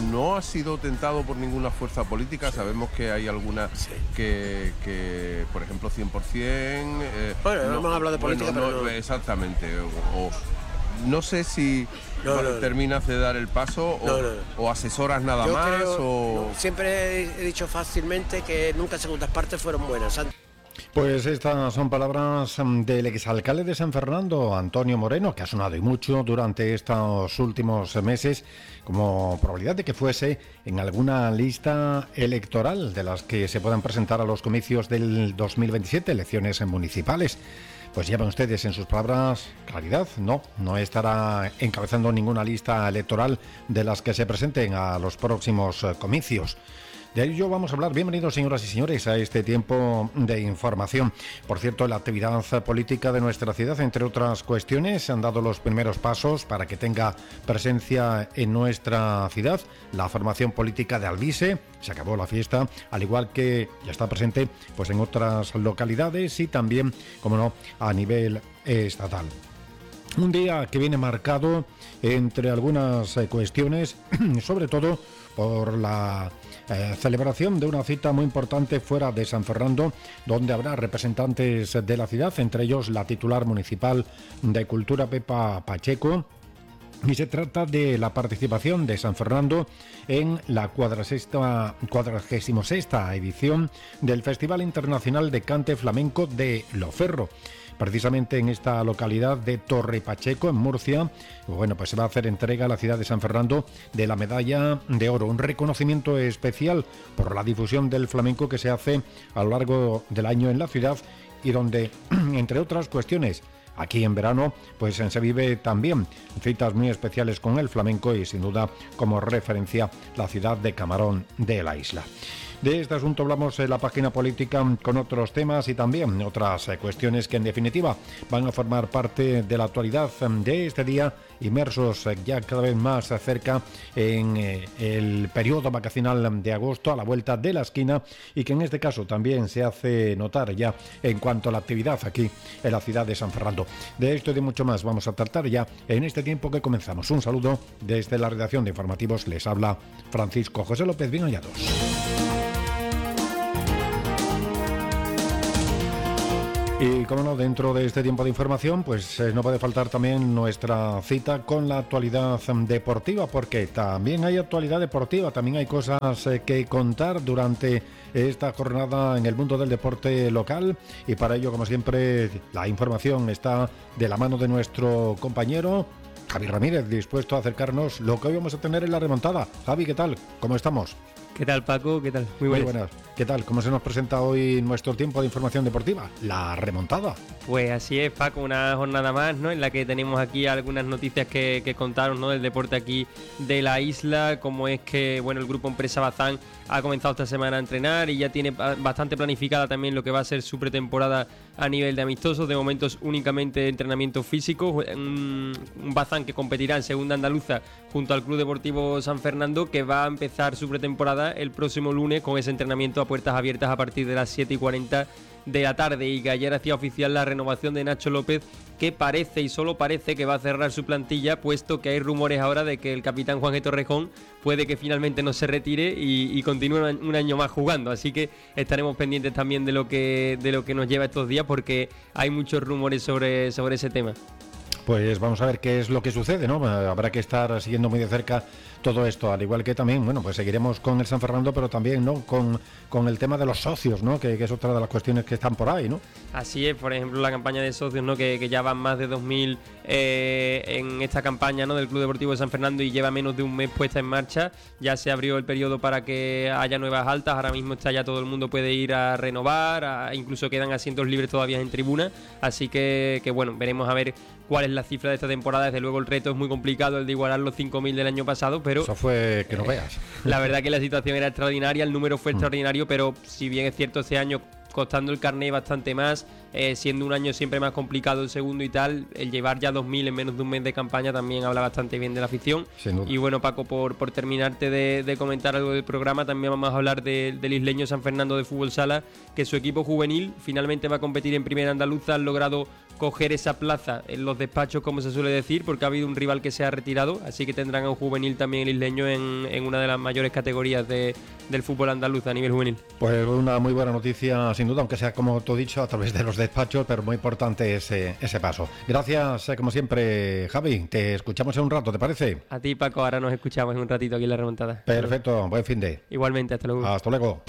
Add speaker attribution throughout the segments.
Speaker 1: no ha sido tentado por ninguna fuerza política. Sí. Sabemos que hay algunas que, por ejemplo, 100%...
Speaker 2: bueno, no hemos hablado de política, pero no.
Speaker 1: Exactamente. No sé si terminas de dar el paso o asesoras nada
Speaker 2: Yo
Speaker 1: más.
Speaker 2: Creo, siempre he dicho fácilmente que nunca segundas partes fueron buenas.
Speaker 3: Pues estas son palabras del exalcalde de San Fernando, Antonio Moreno, que ha sonado y mucho durante estos últimos meses como probabilidad de que fuese en alguna lista electoral de las que se puedan presentar a los comicios del 2027, elecciones municipales. Pues ya ven ustedes en sus palabras, claridad, no estará encabezando ninguna lista electoral de las que se presenten a los próximos comicios. De ello vamos a hablar. Bienvenidos, señoras y señores, a este tiempo de información. Por cierto, la actividad política de nuestra ciudad, entre otras cuestiones, se han dado los primeros pasos para que tenga presencia en nuestra ciudad la formación política de Alvise. Se acabó la fiesta, al igual que ya está presente pues en otras localidades y también, como no, a nivel estatal. Un día que viene marcado, entre algunas cuestiones, sobre todo por la celebración de una cita muy importante fuera de San Fernando, donde habrá representantes de la ciudad, entre ellos la titular municipal de Cultura, Pepa Pacheco. Y se trata de la participación de San Fernando en la 46ª edición del Festival Internacional de Cante Flamenco de Loferro. Precisamente en esta localidad de Torre Pacheco, en Murcia, bueno, pues se va a hacer entrega a la ciudad de San Fernando de la medalla de oro, un reconocimiento especial por la difusión del flamenco que se hace a lo largo del año en la ciudad y donde, entre otras cuestiones, aquí en verano, pues se vive también citas muy especiales con el flamenco y sin duda como referencia la ciudad de Camarón de la Isla. De este asunto hablamos en la página política con otros temas y también otras cuestiones que en definitiva van a formar parte de la actualidad de este día, inmersos ya cada vez más cerca en el periodo vacacional de agosto a la vuelta de la esquina y que en este caso también se hace notar ya en cuanto a la actividad aquí en la ciudad de San Fernando. De esto y de mucho más vamos a tratar ya en este tiempo que comenzamos. Un saludo desde la redacción de Informativos, les habla Francisco José López. Bien hallados. Y como no, dentro de este tiempo de información, pues no puede faltar también nuestra cita con la actualidad deportiva, porque también hay actualidad deportiva, también hay cosas que contar durante esta jornada en el mundo del deporte local y para ello, como siempre, la información está de la mano de nuestro compañero Javi Ramírez, dispuesto a acercarnos lo que hoy vamos a tener en la remontada. Javi, ¿qué tal? ¿Cómo estamos?
Speaker 4: ¿Qué tal, Paco? ¿Qué tal?
Speaker 3: Muy buenas. ¿Qué tal? ¿Cómo se nos presenta hoy nuestro tiempo de información deportiva? La remontada.
Speaker 4: Pues así es, Paco, una jornada más, ¿no? En la que tenemos aquí algunas noticias que contaros, ¿no? Del deporte aquí de la isla, como es que, bueno, el grupo Empresa Bazán ha comenzado esta semana a entrenar y ya tiene bastante planificada también lo que va a ser su pretemporada a nivel de amistosos. De momento es únicamente entrenamiento físico. Un Bazán que competirá en segunda andaluza junto al Club Deportivo San Fernando, que va a empezar su pretemporada el próximo lunes con ese entrenamiento a puertas abiertas a partir de las 7:40 de la tarde. Y que ayer hacía oficial la renovación de Nacho López, que parece y solo parece que va a cerrar su plantilla, puesto que hay rumores ahora de que el capitán Juan G. Torrejón puede que finalmente no se retire y continúe un año más jugando. Así que estaremos pendientes también de lo que nos lleva estos días, porque hay muchos rumores sobre ese tema.
Speaker 3: Pues vamos a ver qué es lo que sucede, ¿no? Habrá que estar siguiendo muy de cerca todo esto, al igual que también, bueno, pues seguiremos con el San Fernando, pero también, ¿no? Con el tema de los socios, ¿no? Que es otra de las cuestiones que están por ahí, ¿no?
Speaker 4: Así es, por ejemplo, la campaña de socios, ¿no? Que ya van más de 2.000 en esta campaña, ¿no? Del Club Deportivo de San Fernando y lleva menos de un mes puesta en marcha. Ya se abrió el periodo para que haya nuevas altas. Ahora mismo está ya todo el mundo puede ir a renovar, incluso quedan asientos libres todavía en tribuna. Así que bueno, veremos a ver cuál es la cifra de esta temporada. Desde luego el reto es muy complicado, el de igualar los 5.000 del año pasado, pero
Speaker 3: eso fue que no veas.
Speaker 4: La verdad que la situación era extraordinaria, el número fue extraordinario, pero si bien es cierto, este año costando el carné bastante más, siendo un año siempre más complicado el segundo y tal, el llevar ya 2.000 en menos de un mes de campaña también habla bastante bien de la afición. Y bueno, Paco, por terminarte de comentar algo del programa, también vamos a hablar del isleño San Fernando de Fútbol Sala, que su equipo juvenil finalmente va a competir en Primera Andaluza. Han logrado coger esa plaza en los despachos, como se suele decir, porque ha habido un rival que se ha retirado, así que tendrán a un juvenil también el isleño en una de las mayores categorías del fútbol andaluz a nivel juvenil.
Speaker 3: Pues una muy buena noticia, sin duda, aunque sea, como tú has dicho, a través de los despachos, pero muy importante ese paso. Gracias, como siempre, Javi. Te escuchamos en un rato, ¿te parece?
Speaker 4: A ti, Paco, ahora nos escuchamos en un ratito aquí en La Remontada.
Speaker 3: Perfecto, buen fin de.
Speaker 4: Igualmente, hasta luego.
Speaker 3: Hasta luego.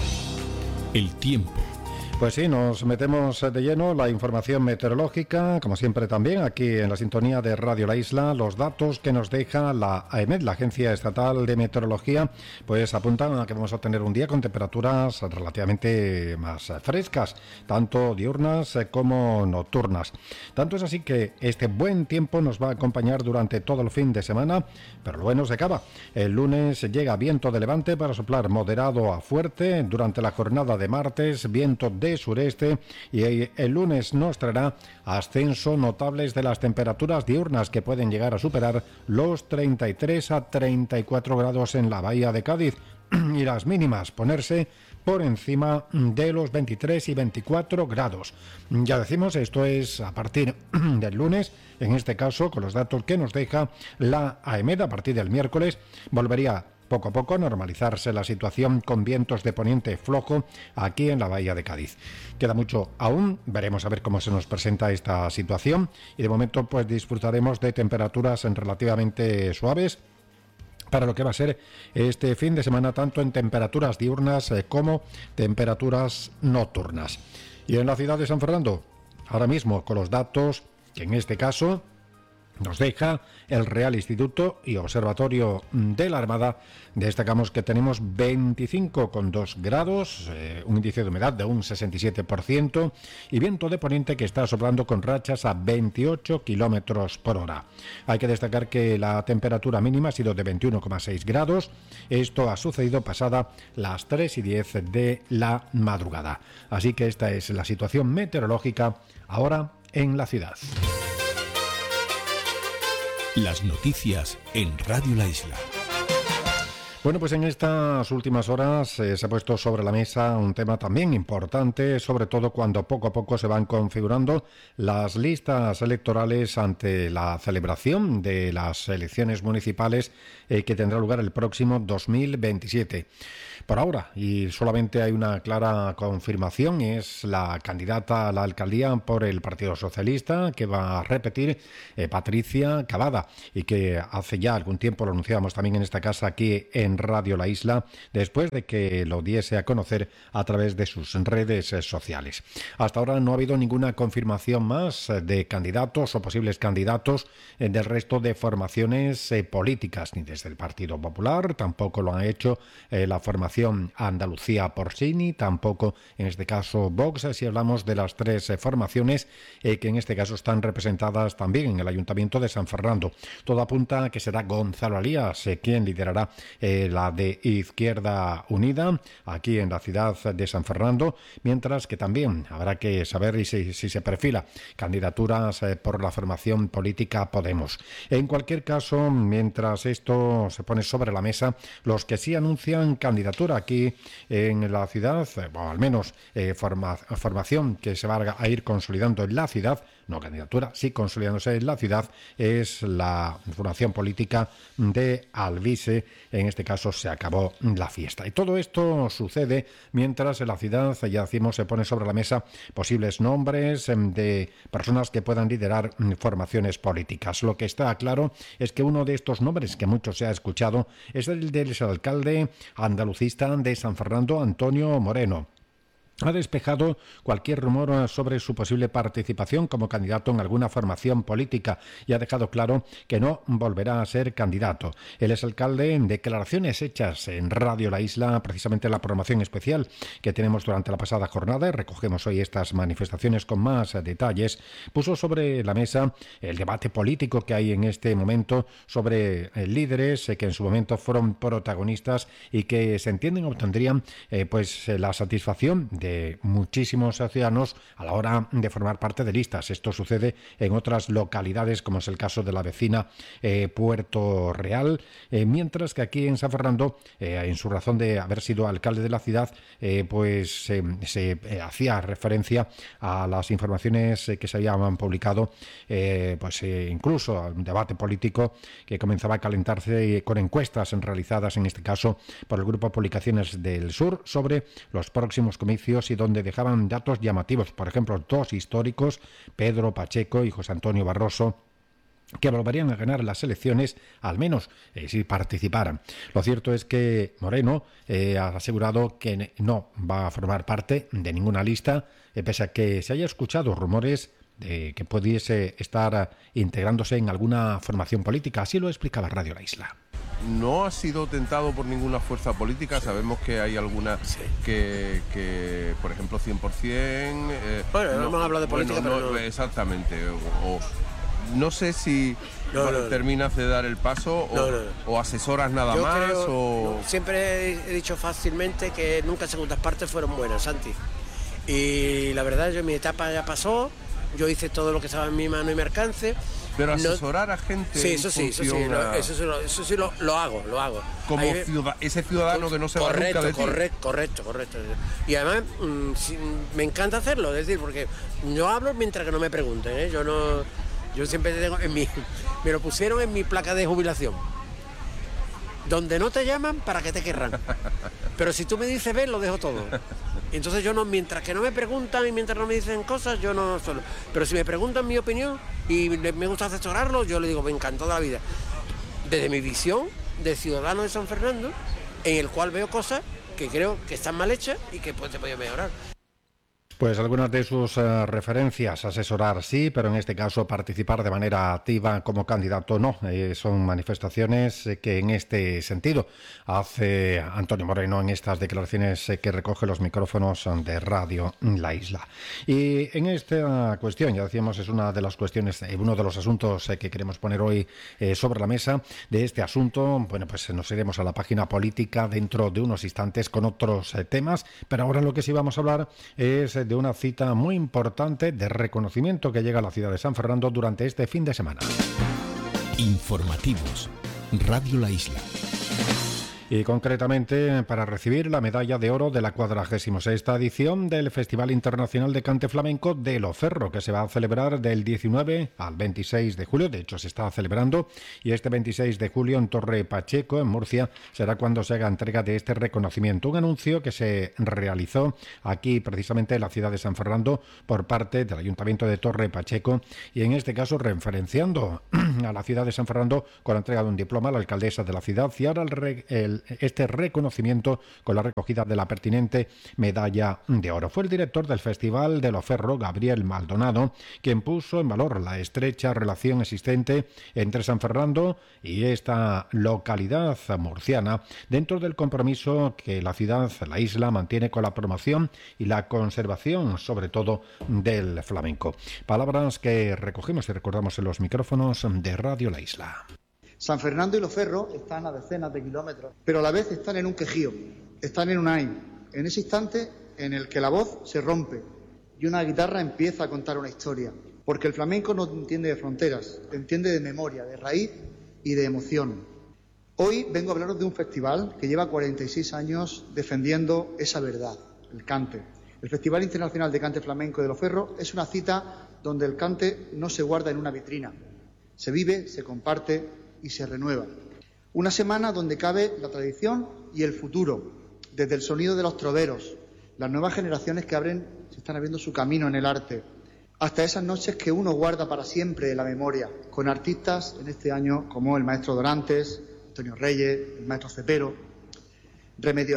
Speaker 5: El tiempo.
Speaker 3: Pues sí, nos metemos de lleno la información meteorológica, como siempre también aquí en la sintonía de Radio La Isla. Los datos que nos deja la AEMET, la Agencia Estatal de Meteorología, pues apuntan a que vamos a tener un día con temperaturas relativamente más frescas, tanto diurnas como nocturnas. Tanto es así que este buen tiempo nos va a acompañar durante todo el fin de semana, pero lo bueno se acaba. El lunes llega viento de levante para soplar moderado a fuerte. Durante la jornada de martes, viento de sureste, y el lunes nos traerá ascenso notables de las temperaturas diurnas, que pueden llegar a superar los 33 a 34 grados en la bahía de Cádiz, y las mínimas ponerse por encima de los 23 y 24 grados. Ya decimos, esto es a partir del lunes, en este caso con los datos que nos deja la AEMET. A partir del miércoles volvería poco a poco normalizarse la situación con vientos de poniente flojo aquí en la bahía de Cádiz. Queda mucho aún, veremos a ver cómo se nos presenta esta situación, y de momento pues disfrutaremos de temperaturas relativamente suaves para lo que va a ser este fin de semana, tanto en temperaturas diurnas como temperaturas nocturnas. Y en la ciudad de San Fernando, ahora mismo con los datos que en este caso nos deja el Real Instituto y Observatorio de la Armada, destacamos que tenemos 25,2 grados, un índice de humedad de un 67% y viento de poniente que está soplando con rachas a 28 kilómetros por hora. Hay que destacar que la temperatura mínima ha sido de 21,6 grados. Esto ha sucedido pasada las 3:10 de la madrugada. Así que esta es la situación meteorológica ahora en la ciudad.
Speaker 5: Las noticias en Radio La Isla.
Speaker 3: Bueno, pues en estas últimas horas se ha puesto sobre la mesa un tema también importante, sobre todo cuando poco a poco se van configurando las listas electorales ante la celebración de las elecciones municipales que tendrá lugar el próximo 2027. Por ahora, y solamente hay una clara confirmación, es la candidata a la alcaldía por el Partido Socialista, que va a repetir, Patricia Cavada, y que hace ya algún tiempo lo anunciábamos también en esta casa aquí en Radio La Isla, después de que lo diese a conocer a través de sus redes sociales. Hasta ahora no ha habido ninguna confirmación más de candidatos o posibles candidatos del resto de formaciones políticas, ni desde el Partido Popular, tampoco lo ha hecho la formación Andalucía Porcini, tampoco en este caso Vox, si hablamos de las tres formaciones que en este caso están representadas también en el Ayuntamiento de San Fernando. Todo apunta a que será Gonzalo Alías quien liderará la de Izquierda Unida aquí en la ciudad de San Fernando, mientras que también habrá que saber si se perfila candidaturas por la formación política Podemos. En cualquier caso, mientras esto se pone sobre la mesa, los que sí anuncian candidatura aquí en la ciudad, o al menos formación que se va a ir consolidando en la ciudad, no candidatura, sí consolidándose en la ciudad, es la formación política de Alvise. En este caso se acabó la fiesta. Y todo esto sucede mientras en la ciudad, ya decimos, se pone sobre la mesa posibles nombres de personas que puedan liderar formaciones políticas. Lo que está claro es que uno de estos nombres que mucho se ha escuchado es el del alcalde andalucista de San Fernando, Antonio Moreno. Ha despejado cualquier rumor sobre su posible participación como candidato en alguna formación política y ha dejado claro que no volverá a ser candidato. El exalcalde, en declaraciones hechas en Radio La Isla, precisamente en la programación especial que tenemos durante la pasada jornada, y recogemos hoy estas manifestaciones con más detalles, puso sobre la mesa el debate político que hay en este momento sobre líderes que en su momento fueron protagonistas y que se entienden obtendrían la satisfacción de de muchísimos ciudadanos a la hora de formar parte de listas. Esto sucede en otras localidades, como es el caso de la vecina Puerto Real, mientras que aquí en San Fernando, en su razón de haber sido alcalde de la ciudad, pues se hacía referencia a las informaciones que se habían publicado, incluso a un debate político que comenzaba a calentarse con encuestas realizadas en este caso por el Grupo Publicaciones del Sur sobre los próximos comicios y donde dejaban datos llamativos, por ejemplo, dos históricos, Pedro Pacheco y José Antonio Barroso, que volverían a ganar las elecciones, al menos si participaran. Lo cierto es que Moreno ha asegurado que no va a formar parte de ninguna lista, pese a que se haya escuchado rumores de que pudiese estar integrándose en alguna formación política. Así lo explicaba Radio La Isla.
Speaker 1: No ha sido tentado por ninguna fuerza política. Sabemos que hay algunas que por ejemplo, 100%...
Speaker 2: no hemos hablado de política, pero no.
Speaker 1: Exactamente. No sé si terminas de dar el paso o asesoras nada más.
Speaker 2: Siempre he dicho fácilmente que nunca segundas partes fueron buenas, Santi. Y la verdad, mi etapa ya pasó. Yo hice todo lo que estaba en mi mano y mi alcance.
Speaker 1: Pero asesorar a gente...
Speaker 2: Sí, eso sí lo hago.
Speaker 1: Como ese ciudadano que no se va nunca de ti.
Speaker 2: Correcto. Y además me encanta hacerlo, es decir, porque yo hablo mientras que no me pregunten, Yo siempre tengo me lo pusieron en mi placa de jubilación. Donde no te llaman, ¿para qué te querrán? Pero si tú me dices ven, lo dejo todo. Y entonces yo no, mientras que no me preguntan y mientras no me dicen cosas, yo no suelo. Pero si me preguntan mi opinión y me gusta asesorarlo, yo le digo, me encantó la vida. Desde mi visión de ciudadano de San Fernando, en el cual veo cosas que creo que están mal hechas y que se podían mejorar.
Speaker 3: Pues algunas de sus referencias, asesorar sí, pero en este caso participar de manera activa como candidato no. Son manifestaciones que en este sentido hace Antonio Moreno en estas declaraciones que recoge los micrófonos de Radio La Isla. Y en esta cuestión, ya decíamos, es una de las cuestiones, uno de los asuntos que queremos poner hoy sobre la mesa. De este asunto, bueno, pues nos iremos a la página política dentro de unos instantes con otros temas, pero ahora lo que sí vamos a hablar es de una cita muy importante de reconocimiento que llega a la ciudad de San Fernando durante este fin de semana.
Speaker 5: Informativos, Radio La Isla.
Speaker 3: Y concretamente para recibir la medalla de oro de la 46ª edición del Festival Internacional de Cante Flamenco de Loferro, que se va a celebrar del 19 al 26 de julio. De hecho, se está celebrando, y este 26 de julio en Torre Pacheco, en Murcia, será cuando se haga entrega de este reconocimiento. Un anuncio que se realizó aquí, precisamente en la ciudad de San Fernando, por parte del Ayuntamiento de Torre Pacheco, y en este caso referenciando a la ciudad de San Fernando con la entrega de un diploma a la alcaldesa de la ciudad, y ahora este reconocimiento con la recogida de la pertinente medalla de oro. Fue el director del Festival de Loferro, Gabriel Maldonado, quien puso en valor la estrecha relación existente entre San Fernando y esta localidad murciana dentro del compromiso que la ciudad, la isla, mantiene con la promoción y la conservación, sobre todo, del flamenco. Palabras que recogimos y recordamos en los micrófonos de Radio La Isla.
Speaker 6: San Fernando y Loferro están a decenas de kilómetros, pero a la vez están en un quejío, están en Unai, en ese instante en el que la voz se rompe y una guitarra empieza a contar una historia, porque el flamenco no entiende de fronteras, entiende de memoria, de raíz y de emoción. Hoy vengo a hablaros de un festival que lleva 46 años defendiendo esa verdad, el cante. El Festival Internacional de Cante Flamenco de Loferro es una cita donde el cante no se guarda en una vitrina, se vive, se comparte y se renueva. Una semana donde cabe la tradición y el futuro, desde el sonido de los troveros, las nuevas generaciones que se están abriendo su camino en el arte, hasta esas noches que uno guarda para siempre en la memoria, con artistas en este año como el maestro Dorantes, Antonio Reyes, el maestro Cepero, Remedio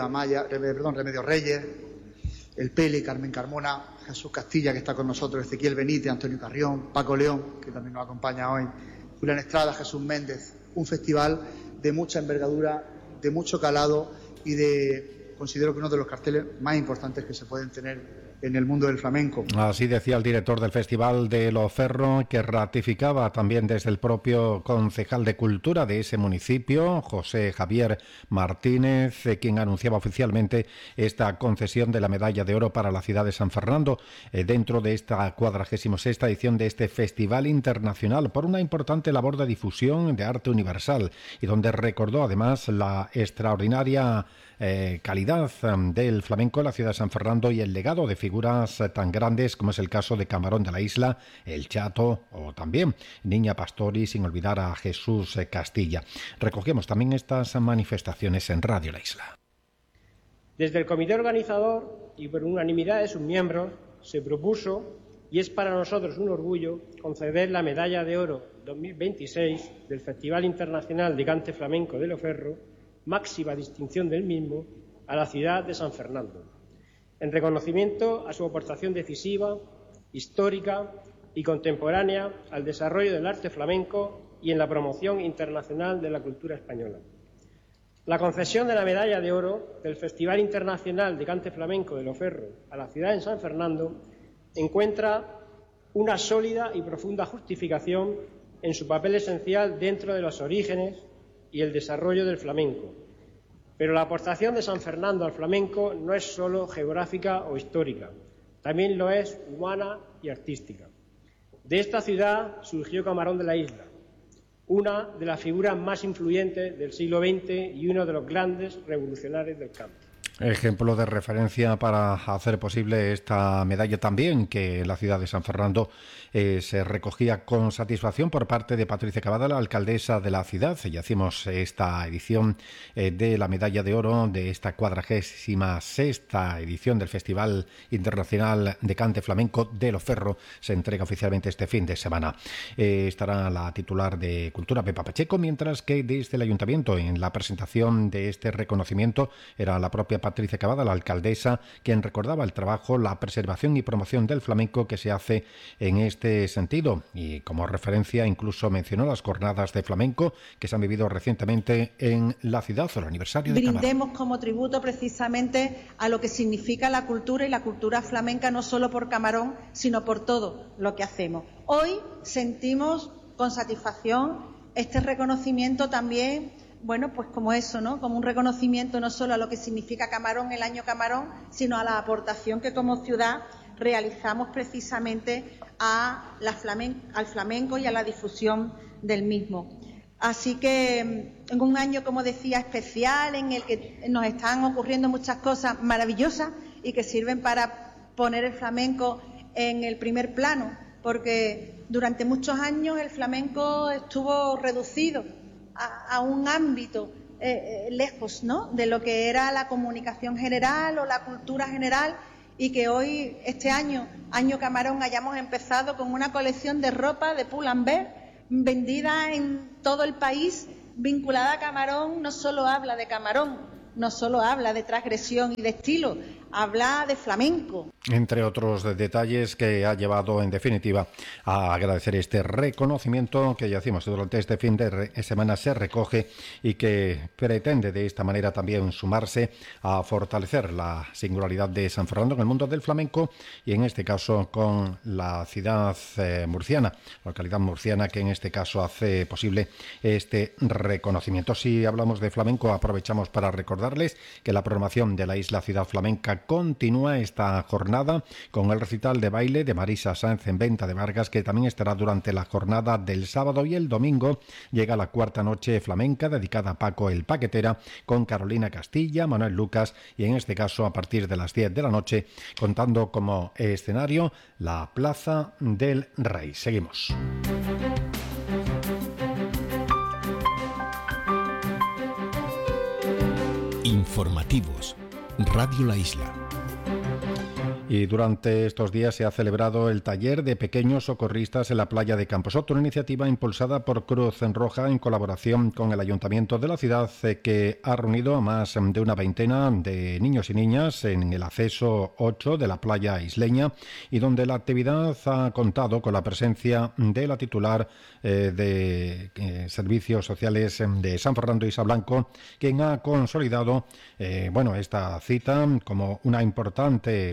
Speaker 6: Reyes, el Pele, Carmen Carmona, Jesús Castilla, que está con nosotros, Ezequiel Benítez, Antonio Carrión, Paco León, que también nos acompaña hoy, Julián Estrada, Jesús Méndez. Un festival de mucha envergadura, de mucho calado y considero que uno de los carteles más importantes que se pueden tener en el mundo del flamenco.
Speaker 3: Así decía el director del Festival de Loferro, que ratificaba también desde el propio concejal de Cultura de ese municipio, José Javier Martínez, quien anunciaba oficialmente esta concesión de la medalla de oro para la ciudad de San Fernando dentro de esta 46ª edición de este Festival Internacional por una importante labor de difusión de arte universal y donde recordó además la extraordinaria calidad del flamenco en la ciudad de San Fernando y el legado de figuras tan grandes como es el caso de Camarón de la Isla, El Chato o también Niña Pastori, sin olvidar a Jesús Castilla. Recogemos también estas manifestaciones en Radio La Isla.
Speaker 7: Desde el comité organizador y por unanimidad de sus miembros se propuso, y es para nosotros un orgullo, conceder la Medalla de Oro 2026 del Festival Internacional de Cante Flamenco de Loferro, máxima distinción del mismo, a la ciudad de San Fernando, en reconocimiento a su aportación decisiva, histórica y contemporánea al desarrollo del arte flamenco y en la promoción internacional de la cultura española. La concesión de la Medalla de Oro del Festival Internacional de Cante Flamenco de Loferro a la ciudad de San Fernando encuentra una sólida y profunda justificación en su papel esencial dentro de los orígenes y el desarrollo del flamenco. Pero la aportación de San Fernando al flamenco no es solo geográfica o histórica, también lo es humana y artística. De esta ciudad surgió Camarón de la Isla, una de las figuras más influyentes del siglo XX y uno de los grandes revolucionarios del campo.
Speaker 3: Ejemplo de referencia para hacer posible esta medalla también, que en la ciudad de San Fernando se recogía con satisfacción por parte de Patricia Cavada, la alcaldesa de la ciudad. Y hacemos esta edición de la medalla de oro de esta 46ª edición del Festival Internacional de Cante Flamenco de Loferro. Se entrega oficialmente este fin de semana. Estará la titular de Cultura, Pepa Pacheco, mientras que desde el Ayuntamiento en la presentación de este reconocimiento era la propia Patricia Cavada, la alcaldesa, quien recordaba el trabajo, la preservación y promoción del flamenco que se hace en este sentido. Y como referencia incluso mencionó las jornadas de flamenco que se han vivido recientemente en la ciudad, o el aniversario de Camarón.
Speaker 8: Brindemos como tributo precisamente a lo que significa la cultura y la cultura flamenca, no solo por Camarón, sino por todo lo que hacemos. Hoy sentimos con satisfacción este reconocimiento también, bueno, pues como eso, ¿no? Como un reconocimiento no solo a lo que significa Camarón, el año Camarón, sino a la aportación que como ciudad realizamos precisamente al flamenco y a la difusión del mismo. Así que en un año, como decía, especial, en el que nos están ocurriendo muchas cosas maravillosas y que sirven para poner el flamenco en el primer plano, porque durante muchos años el flamenco estuvo reducido a un ámbito lejos, ¿no?, de lo que era la comunicación general o la cultura general, y que hoy, este año Camarón, hayamos empezado con una colección de ropa de Pull&Bear vendida en todo el país, vinculada a Camarón. No solo habla de Camarón, no solo habla de transgresión y de estilo, habla de flamenco.
Speaker 3: Entre otros detalles que ha llevado, en definitiva, a agradecer este reconocimiento que ya decimos durante este fin de semana se recoge y que pretende de esta manera también sumarse a fortalecer la singularidad de San Fernando en el mundo del flamenco y en este caso con la ciudad murciana, localidad murciana que en este caso hace posible este reconocimiento. Si hablamos de flamenco, aprovechamos para recordarles que la programación de la Isla Ciudad Flamenca continúa esta jornada con el recital de baile de Marisa Sáenz en Venta de Vargas, que también estará durante la jornada del sábado, y el domingo llega la cuarta noche flamenca dedicada a Paco el Paquetera con Carolina Castilla, Manuel Lucas y en este caso a partir de las 10 de la noche contando como escenario la Plaza del Rey. Seguimos.
Speaker 5: Informativos. Radio La Isla.
Speaker 3: Y durante estos días se ha celebrado el taller de pequeños socorristas en la playa de Camposoto, una iniciativa impulsada por Cruz Roja en colaboración con el Ayuntamiento de la ciudad, que ha reunido a más de una veintena de niños y niñas en el acceso 8 de la playa isleña, y donde la actividad ha contado con la presencia de la titular de Servicios Sociales de San Fernando, Isa Blanco, quien ha consolidado esta cita como una importante cuestión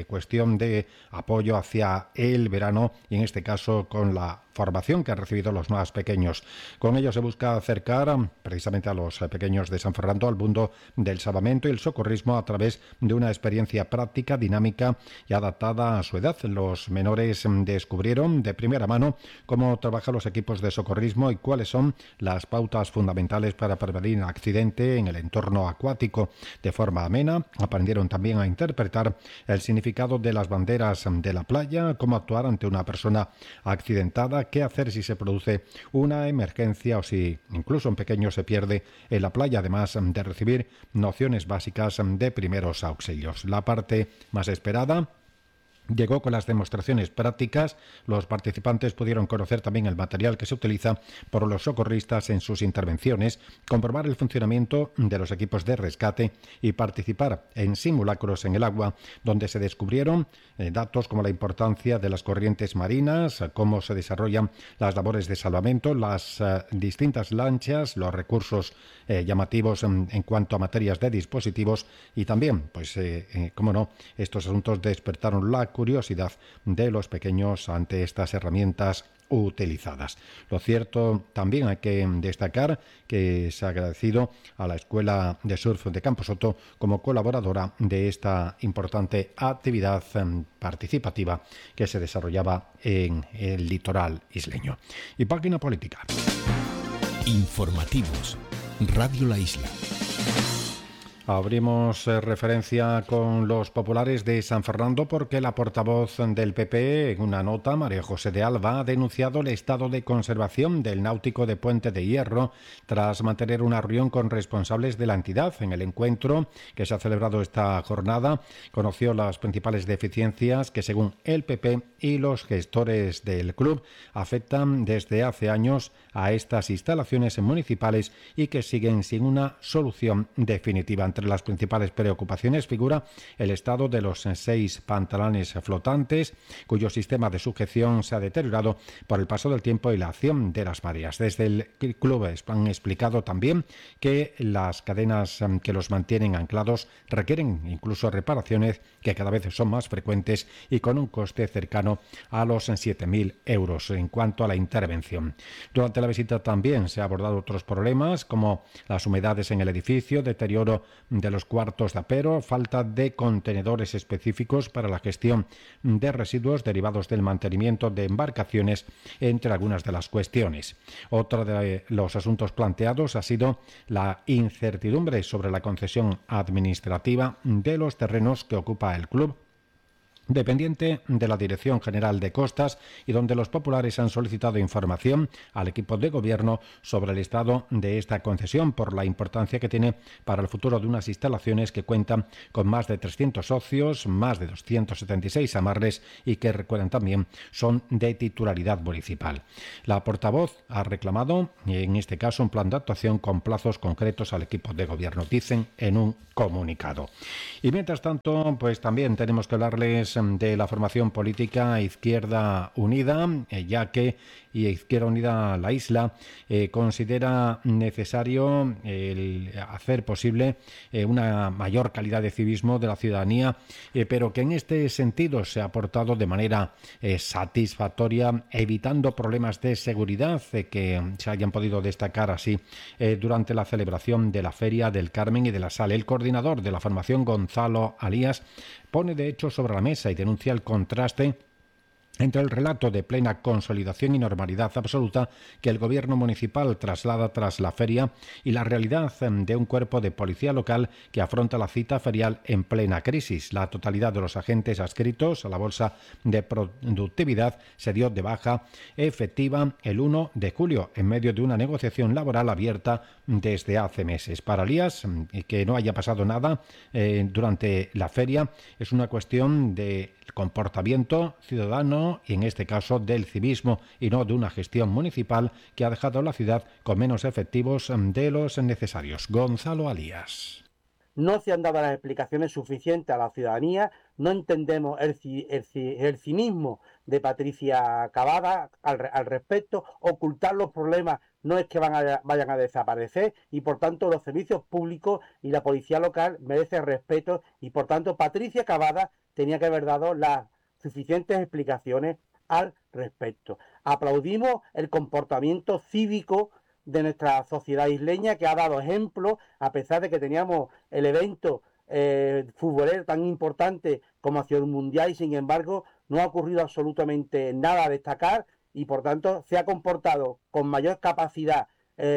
Speaker 3: acción de apoyo hacia el verano y en este caso con la formación que han recibido los más pequeños. Con ello se busca acercar precisamente a los pequeños de San Fernando al mundo del salvamento y el socorrismo a través de una experiencia práctica, dinámica y adaptada a su edad. Los menores descubrieron de primera mano cómo trabajan los equipos de socorrismo y cuáles son las pautas fundamentales para prevenir un accidente en el entorno acuático. De forma amena, aprendieron también a interpretar el significado de las banderas de la playa, cómo actuar ante una persona accidentada, qué hacer si se produce una emergencia o si incluso un pequeño se pierde en la playa, además de recibir nociones básicas de primeros auxilios. La parte más esperada llegó con las demostraciones prácticas. Los participantes pudieron conocer también el material que se utiliza por los socorristas en sus intervenciones, comprobar el funcionamiento de los equipos de rescate y participar en simulacros en el agua, donde se descubrieron datos como la importancia de las corrientes marinas, cómo se desarrollan las labores de salvamento, las distintas lanchas, los recursos llamativos en cuanto a materias de dispositivos y también, cómo no, estos asuntos despertaron la curiosidad de los pequeños ante estas herramientas utilizadas. Lo cierto, también hay que destacar que se ha agradecido a la Escuela de Surf de Camposoto como colaboradora de esta importante actividad participativa que se desarrollaba en el litoral isleño. Y página política.
Speaker 5: Informativos. Radio La Isla.
Speaker 3: Abrimos referencia con los populares de San Fernando porque la portavoz del PP, en una nota, María José de Alba, ha denunciado el estado de conservación del náutico de Puente de Hierro tras mantener una reunión con responsables de la entidad. En el encuentro que se ha celebrado esta jornada, conoció las principales deficiencias que, según el PP y los gestores del club, afectan desde hace años a estas instalaciones municipales y que siguen sin una solución definitiva. Entre las principales preocupaciones figura el estado de los 6 pantalanes flotantes, cuyo sistema de sujeción se ha deteriorado por el paso del tiempo y la acción de las mareas. Desde el club han explicado también que las cadenas que los mantienen anclados requieren incluso reparaciones que cada vez son más frecuentes y con un coste cercano a los 7.000 euros en cuanto a la intervención. Durante la visita también se han abordado otros problemas como las humedades en el edificio, deterioro de los cuartos de apero, falta de contenedores específicos para la gestión de residuos derivados del mantenimiento de embarcaciones, entre algunas de las cuestiones. Otro de los asuntos planteados ha sido la incertidumbre sobre la concesión administrativa de los terrenos que ocupa el club, dependiente de la Dirección General de Costas, y donde los populares han solicitado información al equipo de gobierno sobre el estado de esta concesión por la importancia que tiene para el futuro de unas instalaciones que cuentan con más de 300 socios, más de 276 amarres y que, recuerden también, son de titularidad municipal. La portavoz ha reclamado, en este caso, un plan de actuación con plazos concretos al equipo de gobierno, dicen en un comunicado. Y mientras tanto, pues también tenemos que hablarles de la formación política Izquierda Unida, ya que Izquierda Unida La Isla considera necesario hacer posible una mayor calidad de civismo de la ciudadanía, pero que en este sentido se ha aportado de manera satisfactoria, evitando problemas de seguridad que se hayan podido destacar así durante la celebración de la Feria del Carmen y de la Sal. El coordinador de la formación, Gonzalo Alías, pone de hecho sobre la mesa y denuncia el contraste entre el relato de plena consolidación y normalidad absoluta que el gobierno municipal traslada tras la feria y la realidad de un cuerpo de policía local que afronta la cita ferial en plena crisis. La totalidad de los agentes adscritos a la bolsa de productividad se dio de baja efectiva el 1 de julio en medio de una negociación laboral abierta desde hace meses. Para Alías, que no haya pasado nada durante la feria es una cuestión de comportamiento ciudadano y en este caso del civismo y no de una gestión municipal que ha dejado a la ciudad con menos efectivos de los necesarios. Gonzalo Alías.
Speaker 9: No se han dado las explicaciones suficientes a la ciudadanía, no entendemos el cinismo de Patricia Cavada al respecto. Ocultar los problemas no es que vayan a desaparecer, y por tanto los servicios públicos y la policía local merecen respeto, y por tanto Patricia Cavada tenía que haber dado las suficientes explicaciones al respecto. Aplaudimos el comportamiento cívico de nuestra sociedad isleña, que ha dado ejemplo, a pesar de que teníamos el evento futbolero tan importante como hacia el Mundial, y sin embargo no ha ocurrido absolutamente nada a destacar, y por tanto se ha comportado con mayor capacidad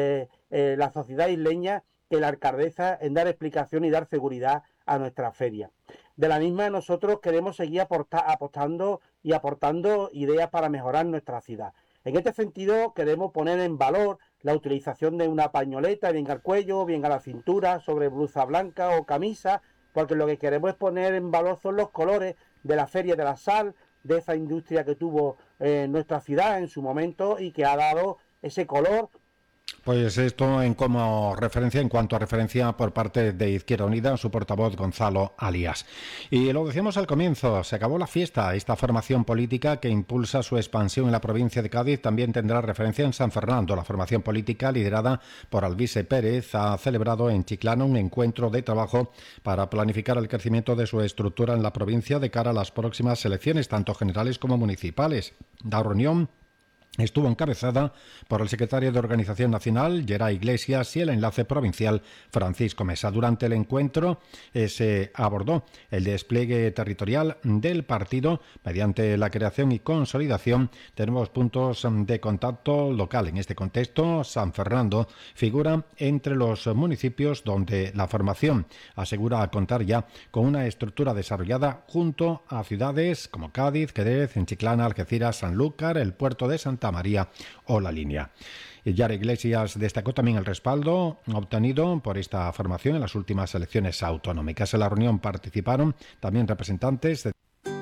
Speaker 9: la sociedad isleña que la alcaldesa en dar explicación y dar seguridad a nuestra feria. De la misma, nosotros queremos seguir apostando y aportando ideas para mejorar nuestra ciudad. En este sentido, queremos poner en valor la utilización de una pañoleta, bien al cuello, bien a la cintura, sobre blusa blanca o camisa, porque lo que queremos es poner en valor son los colores de la Feria de la Sal, de esa industria que tuvo nuestra ciudad en su momento y que ha dado ese color.
Speaker 3: Pues esto en cuanto a referencia por parte de Izquierda Unida, su portavoz Gonzalo Alias. Y lo decíamos al comienzo, se acabó la fiesta. Esta formación política que impulsa su expansión en la provincia de Cádiz también tendrá referencia en San Fernando. La formación política liderada por Alvise Pérez ha celebrado en Chiclana un encuentro de trabajo para planificar el crecimiento de su estructura en la provincia de cara a las próximas elecciones, tanto generales como municipales. La reunión estuvo encabezada por el secretario de Organización Nacional, Geray Iglesias, y el enlace provincial, Francisco Mesa. Durante el encuentro se abordó el despliegue territorial del partido mediante la creación y consolidación de nuevos puntos de contacto local. En este contexto, San Fernando figura entre los municipios donde la formación asegura contar ya con una estructura desarrollada junto a ciudades como Cádiz, Jerez, Chiclana, Algeciras, Sanlúcar, el puerto de Santa María o La Línea. Yara Iglesias destacó también el respaldo obtenido por esta formación en las últimas elecciones autonómicas. En la reunión participaron también representantes de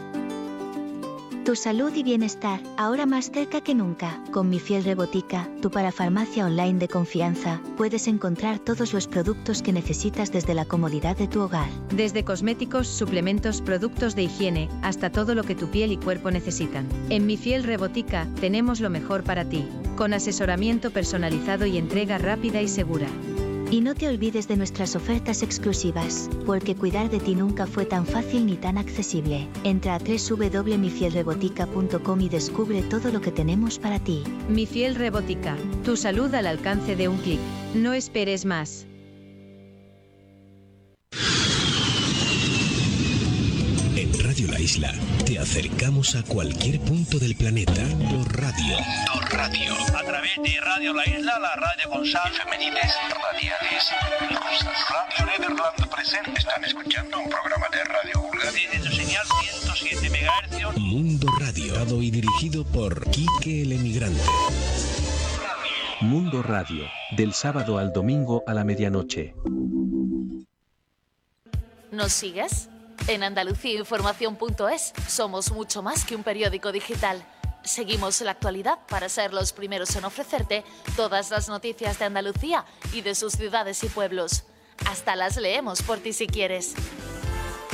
Speaker 10: Tu salud y bienestar, ahora más cerca que nunca. Con Mi Fiel Rebotica, tu parafarmacia online de confianza, puedes encontrar todos los productos que necesitas desde la comodidad de tu hogar.
Speaker 11: Desde cosméticos, suplementos, productos de higiene, hasta todo lo que tu piel y cuerpo necesitan. En Mi Fiel Rebotica, tenemos lo mejor para ti, con asesoramiento personalizado y entrega rápida y segura.
Speaker 10: Y no te olvides de nuestras ofertas exclusivas, porque cuidar de ti nunca fue tan fácil ni tan accesible. Entra a www.mifielrebotica.com y descubre todo lo que tenemos para ti.
Speaker 11: Mi Fiel Rebotica, tu salud al alcance de un clic. No esperes más.
Speaker 5: En Radio La Isla te acercamos a cualquier punto del planeta. Radio. A través de Radio La Isla, la radio con sal femenines radiales. Radio Nederland presente. Están escuchando un programa de radio vulgar. Desde su señal 107 MHz. Mundo Radio. Dado y dirigido por Quique el Emigrante.
Speaker 12: Mundo Radio. Del sábado al domingo a la medianoche.
Speaker 13: ¿Nos sigues? En andaluciainformación.es somos mucho más que un periódico digital. Seguimos la actualidad para ser los primeros en ofrecerte todas las noticias de Andalucía y de sus ciudades y pueblos. Hasta las leemos por ti si quieres.